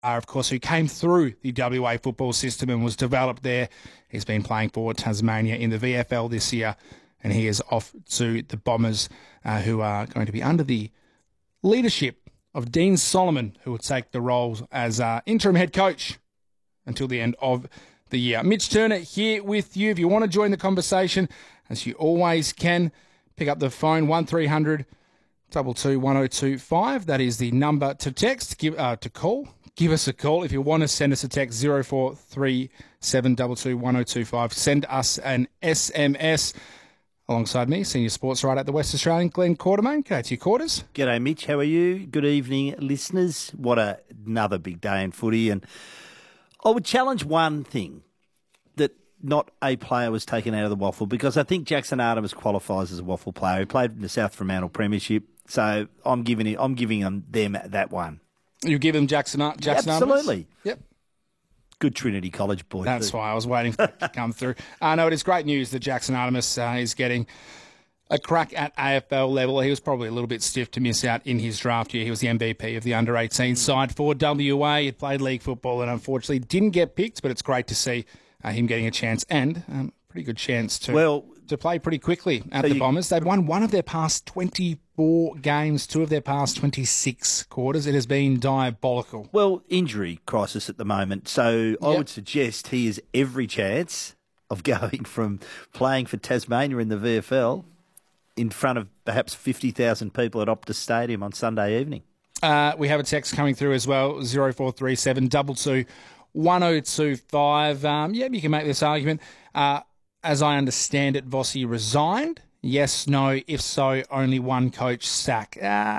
of course, who came through the WA football system and was developed there. He's been playing for Tasmania in the VFL this year, and he is off to the Bombers, who are going to be under the leadership of Dean Solomon, who will take the roles as interim head coach until the end of the year. Mitch Turner here with you. If you want to join the conversation, as you always can, pick up the phone, 1300 22 1025. That is the number to text, to call. Give us a call. If you want to send us a text, 0437 22 1025. Send us an SMS. Alongside me, senior sports writer at the West Australian, Glenn Quartermain. G'day to you, Quarters. G'day, Mitch. How are you? Good evening, listeners. What another big day in footy. And I would challenge one thing, that not a player was taken out of the waffle, because I think Jackson Artemis qualifies as a waffle player. He played in the South Fremantle Premiership, so I'm giving them that one. You give him Jackson Artemis? Absolutely. Yep. Good Trinity College boy. That's why I was waiting for it to come through. No, it is great news that Jackson Artemis is getting a crack at AFL level. He was probably a little bit stiff to miss out in his draft year. He was the MVP of the under-18 side for WA. He played league football and unfortunately didn't get picked, but it's great to see him getting a chance and pretty good chance to play pretty quickly at the Bombers. They've won one of their past 24 games, two of their past 26 quarters. It has been diabolical. Well, injury crisis at the moment, so I would suggest he has every chance of going from playing for Tasmania in the VFL in front of perhaps 50,000 people at Optus Stadium on Sunday evening. We have a text coming through as well, 0437 22 1025. You can make this argument. As I understand it, Vossi resigned. Yes, no, if so, only one coach sack.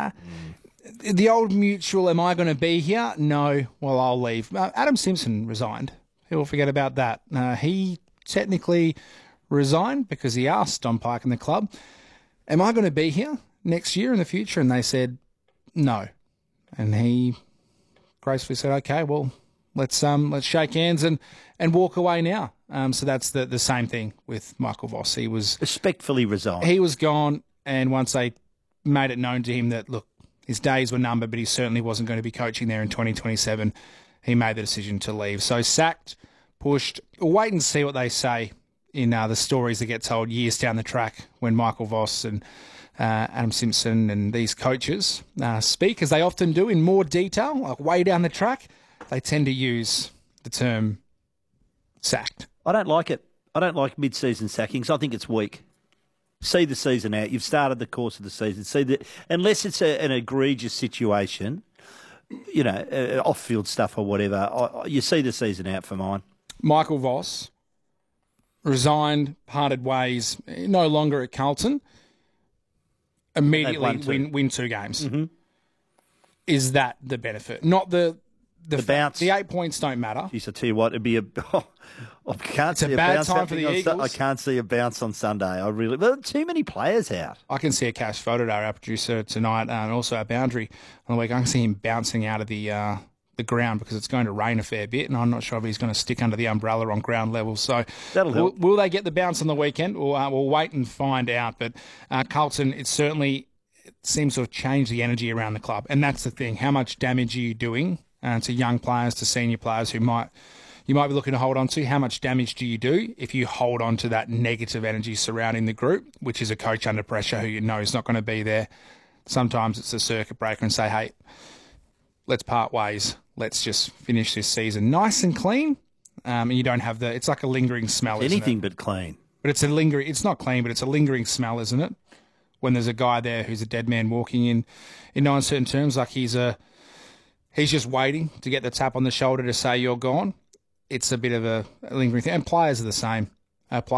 The old mutual, am I going to be here? No, well, I'll leave. Adam Simpson resigned. People forget about that. He technically resigned because he asked Don Park and the club, am I going to be here next year in the future? And they said, no. And he gracefully said, okay, well, let's shake hands and walk away now. So that's the same thing with Michael Voss. He was respectfully resigned. He was gone, and once they made it known to him that, look, his days were numbered, but he certainly wasn't going to be coaching there in 2027, he made the decision to leave. So sacked, pushed. We'll wait and see what they say in the stories that get told years down the track when Michael Voss and Adam Simpson and these coaches speak, as they often do, in more detail, like way down the track. They tend to use the term sacked. I don't like it. I don't like mid-season sackings. I think it's weak. See the season out. You've started the course of the season. Unless it's an egregious situation, off-field stuff or whatever, you see the season out for mine. Michael Voss resigned, parted ways, no longer at Carlton. Immediately win 2 games. Mm-hmm. Is that the benefit? Not the bounce. The 8 points don't matter. Jeez, I tell you what, it'd be I can't see a bounce time for the Eagles. I can't see a bounce on Sunday. Too many players out. I can see a Cash photo, our producer tonight, and also our boundary on the week. I can see him bouncing out of the ground because it's going to rain a fair bit, and I'm not sure if he's going to stick under the umbrella on ground level. So that'll help. Will they get the bounce on the weekend? We'll wait and find out. But Carlton, it seems to have changed the energy around the club, and that's the thing. How much damage are you doing to young players, to senior players who you might be looking to hold on to? How much damage do you do if you hold on to that negative energy surrounding the group, which is a coach under pressure who you know is not going to be there? Sometimes it's a circuit breaker and say, hey, let's part ways. Let's just finish this season nice and clean. And you don't have it's like a lingering smell, isn't it? Anything but clean. But it's not clean, but it's a lingering smell, isn't it? When there's a guy there who's a dead man walking in no uncertain terms, like he's just waiting to get the tap on the shoulder to say you're gone. It's a bit of a lingering thing. And players are the same.